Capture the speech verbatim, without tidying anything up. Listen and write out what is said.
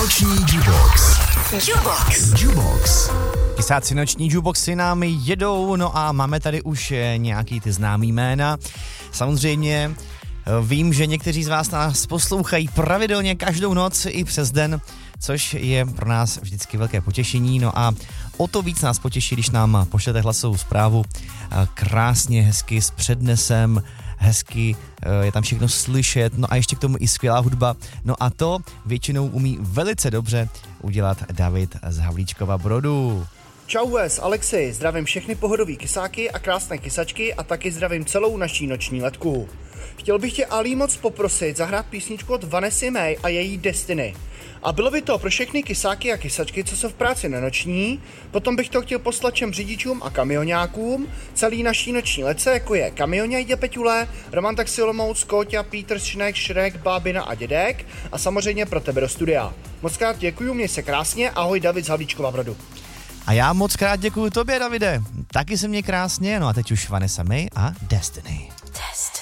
Noční jukebox. Jukebox. Jukebox. Kysáci noční jukeboxy nám jedou, no a máme tady už nějaký ty známý jména. Samozřejmě vím, že někteří z vás nás poslouchají pravidelně každou noc i přes den, což je pro nás vždycky velké potěšení. No a o to víc nás potěší, když nám pošlete hlasovou zprávu krásně, hezky s přednesem, hezky, je tam všechno slyšet, no a ještě k tomu i skvělá hudba. No a to většinou umí velice dobře udělat David z Havlíčkova Brodu. Čau Wes, Alexi, zdravím všechny pohodový kysáky a krásné kysačky a taky zdravím celou naší noční letku. Chtěl bych tě, Ali, moc poprosit zahrát písničku od Vanessy May a její Destiny. A bylo by to pro všechny kysáky a kysačky, co jsou v práci na noční. Potom bych to chtěl poslat všem řidičům a kamionákům, celý naší noční letce, jako je Kamioňajde Peťule, Roman Taxi Olomouc, Kóťa, Pítr, Šnek, Šrek, Bábina a Dědek a samozřejmě pro tebe do studia. Moc krát děkuju, měj se krásně, ahoj, David z Havlíčkova Brodu. A já moc krát děkuju tobě, Davide. Taky se mě krásně, no a teď už Vanessa May a Destiny. Test.